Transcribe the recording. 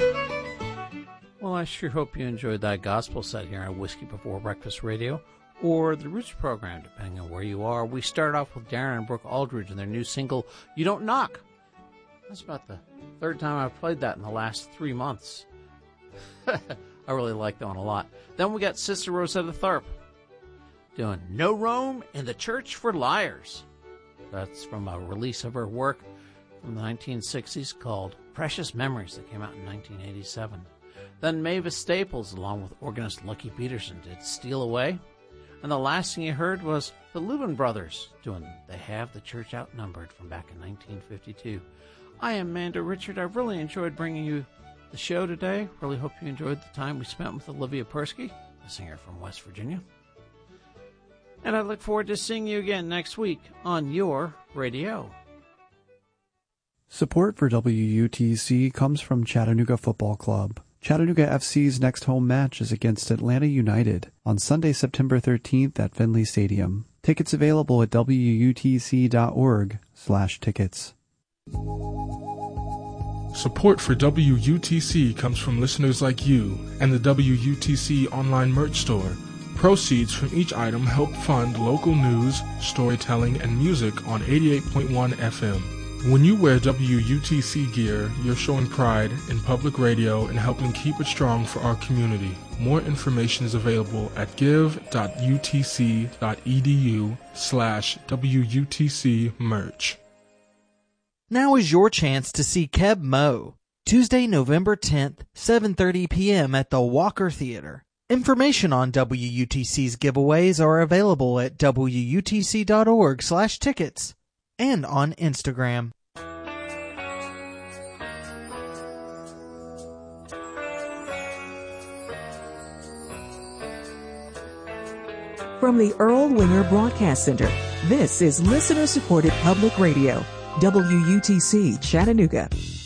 Well, I sure hope you enjoyed that gospel set here on Whiskey Before Breakfast Radio, or the Roots program, depending on where you are. We started off with Darren and Brooke Aldridge and their new single, You Don't Knock. That's about the third time I've played that in the last 3 months. I really like that one a lot. Then we got Sister Rosetta Tharpe doing No Rome in the Church for Liars. That's from a release of her work from the 1960s called Precious Memories that came out in 1987. Then Mavis Staples, along with organist Lucky Peterson, did Steal Away. And the last thing you heard was the Lubin Brothers doing They Have the Church Outnumbered from back in 1952. I am Manda Richard. I've really enjoyed bringing you the show today. Really hope you enjoyed the time we spent with Olivia Persky, a singer from West Virginia. And I look forward to seeing you again next week on your radio. Support for WUTC comes from Chattanooga Football Club. Chattanooga FC's next home match is against Atlanta United on Sunday, September 13th at Finley Stadium. Tickets available at WUTC.org/tickets. Support for WUTC comes from listeners like you and the WUTC online merch store. Proceeds from each item help fund local news, storytelling, and music on 88.1 FM. When you wear WUTC gear, you're showing pride in public radio and helping keep it strong for our community. More information is available at give.utc.edu/WUTC merch. Now is your chance to see Keb Mo, Tuesday, November 10th, 7:30 p.m. at the Walker Theater. Information on WUTC's giveaways are available at WUTC.org/tickets and on Instagram. From the Earl Winger Broadcast Center, this is listener-supported public radio, WUTC Chattanooga.